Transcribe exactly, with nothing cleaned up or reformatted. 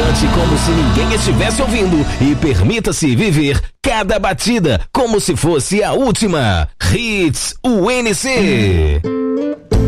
cante como se ninguém estivesse ouvindo e permita-se viver cada batida como se fosse a última. Hits U N C.